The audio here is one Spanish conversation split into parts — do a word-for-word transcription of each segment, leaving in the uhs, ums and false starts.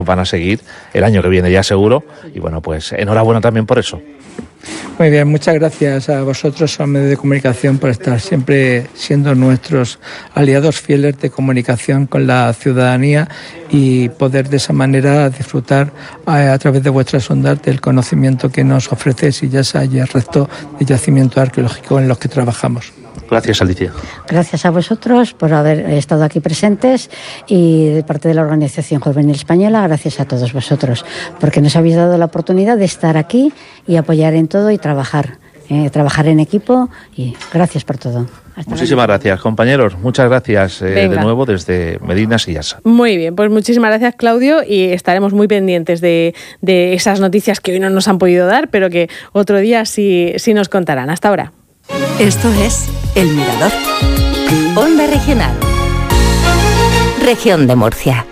van a seguir el año que viene ya seguro, y bueno, pues enhorabuena también por eso. Muy bien, muchas gracias a vosotros, a los medios de comunicación, por estar siempre siendo nuestros aliados fieles de comunicación con la ciudadanía y poder de esa manera disfrutar a, a través de vuestras ondas del conocimiento que nos ofrece Sillasa y el resto de yacimientos arqueológicos en los que trabajamos. Gracias, Alicia. Gracias a vosotros por haber estado aquí presentes, y de parte de la Organización Juvenil Española, gracias a todos vosotros, porque nos habéis dado la oportunidad de estar aquí y apoyar en todo y trabajar, eh, trabajar en equipo, y gracias por todo. Hasta Muchísimas luego. gracias, compañeros. Muchas gracias eh, de nuevo desde Medina Sillasa. Muy bien, pues muchísimas gracias, Claudio, y estaremos muy pendientes de, de esas noticias que hoy no nos han podido dar, pero que otro día sí, sí nos contarán. Hasta ahora. Esto es El Mirador. Onda Regional. Región de Murcia.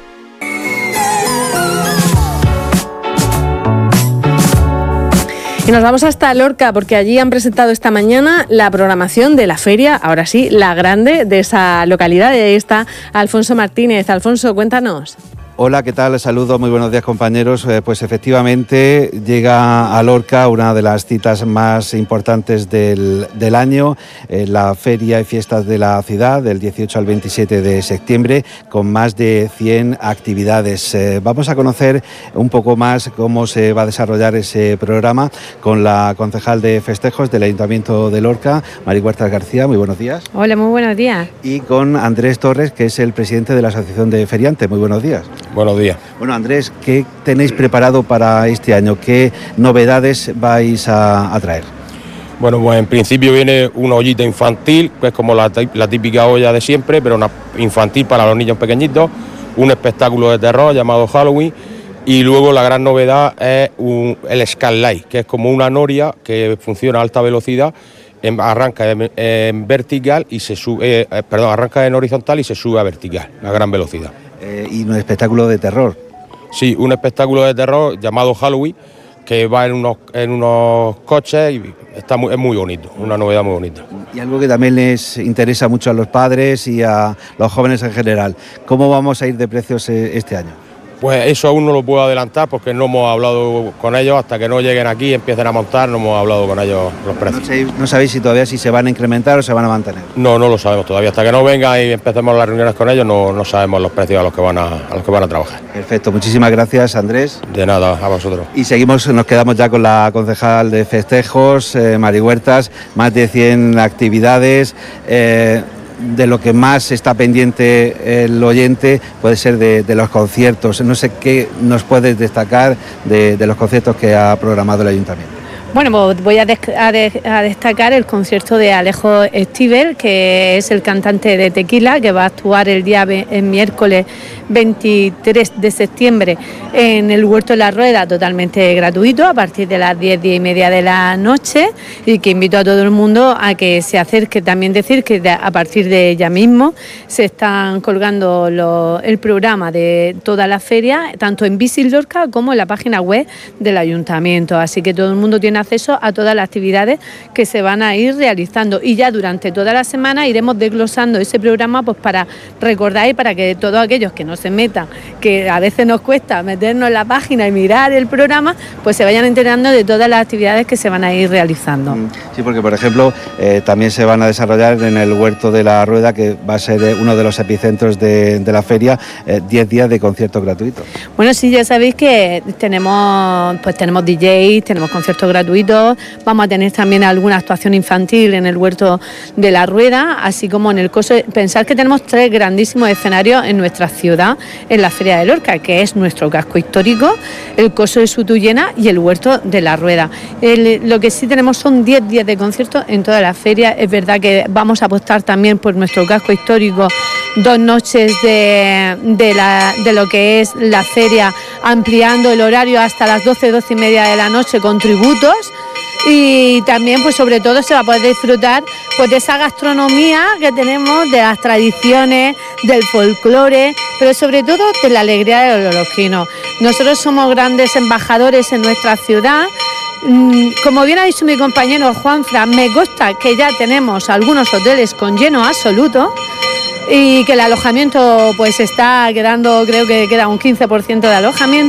Y nos vamos hasta Lorca, porque allí han presentado esta mañana la programación de la feria, ahora sí, la grande de esa localidad. Y ahí está Alfonso Martínez. Alfonso, cuéntanos. Hola, ¿qué tal? Saludos, muy buenos días, compañeros. Eh, pues efectivamente llega a Lorca una de las citas más importantes del, del año, eh, la Feria y Fiestas de la Ciudad, del dieciocho al veintisiete de septiembre, con más de cien actividades. Eh, vamos a conocer un poco más cómo se va a desarrollar ese programa con la concejal de festejos del Ayuntamiento de Lorca, Mari Huertas García. Muy buenos días. Hola, muy buenos días. Y con Andrés Torres, que es el presidente de la Asociación de Feriantes. Muy buenos días. Buenos días. Bueno, Andrés, ¿qué tenéis preparado para este año? ¿Qué novedades vais a, a traer? Bueno, pues en principio viene una ollita infantil, que es como la, la típica olla de siempre, pero una infantil para los niños pequeñitos, un espectáculo de terror llamado Halloween, y luego la gran novedad es un, el Skylight, que es como una noria que funciona a alta velocidad, en, arranca en, en vertical y se sube, eh, perdón, arranca en horizontal y se sube a vertical, a gran velocidad. Eh, y un espectáculo de terror. Sí, un espectáculo de terror llamado Halloween, que va en unos, en unos coches y está muy, es muy bonito, una novedad muy bonita. Y algo que también les interesa mucho a los padres y a los jóvenes en general, ¿cómo vamos a ir de precios este año? Pues eso aún no lo puedo adelantar porque no hemos hablado con ellos, hasta que no lleguen aquí y empiecen a montar, no hemos hablado con ellos los precios. ¿No sabéis, no sabéis si todavía si se van a incrementar o se van a mantener? No, no lo sabemos todavía, hasta que no vengan y empecemos las reuniones con ellos no, no sabemos los precios a los que van a, a los que van a trabajar. Perfecto, muchísimas gracias, Andrés. De nada, a vosotros. Y seguimos, nos quedamos ya con la concejal de festejos, eh, Mari Huertas, más de cien actividades. Eh, de lo que más está pendiente el oyente puede ser de, de los conciertos. No sé qué nos puedes destacar de, de los conciertos que ha programado el Ayuntamiento. Bueno, pues voy a, de, a, de, a destacar el concierto de Alejo Stivel, que es el cantante de Tequila, que va a actuar el día el miércoles veintitrés de septiembre en el Huerto de la Rueda, totalmente gratuito, a partir de las diez, diez y media de la noche, y que invito a todo el mundo a que se acerque. También decir que de, a partir de ya mismo se están colgando lo, el programa de toda la feria, tanto en Visit Lorca como en la página web del Ayuntamiento, así que todo el mundo tiene acceso a todas las actividades que se van a ir realizando, y ya durante toda la semana iremos desglosando ese programa pues para recordar y para que todos aquellos que no se metan, que a veces nos cuesta meternos en la página y mirar el programa, pues se vayan enterando de todas las actividades que se van a ir realizando. Sí, porque por ejemplo eh, también se van a desarrollar en el Huerto de la Rueda, que va a ser uno de los epicentros de, de la feria, eh, diez días de conciertos gratuitos. Bueno, sí, ya sabéis que tenemos pues tenemos D Js, tenemos conciertos gratuitos, vamos a tener también alguna actuación infantil en el Huerto de la Rueda, así como en el coso. Pensar que tenemos tres grandísimos escenarios en nuestra ciudad, en la Feria de Lorca, que es nuestro casco histórico, el coso de Sutuyena y el Huerto de la Rueda. El, lo que sí tenemos son diez días de conciertos en toda la feria. Es verdad que vamos a apostar también por nuestro casco histórico, dos noches de, de, la, de lo que es la feria, ampliando el horario hasta las doce, doce y media de la noche con tributos. Y también pues sobre todo se va a poder disfrutar pues de esa gastronomía que tenemos, de las tradiciones, del folclore, pero sobre todo de la alegría de los lorquinos. Nosotros somos grandes embajadores en nuestra ciudad. Como bien ha dicho mi compañero Juanfran, me consta que ya tenemos algunos hoteles con lleno absoluto. y que el alojamiento pues está quedando, creo que queda un quince por ciento de alojamiento.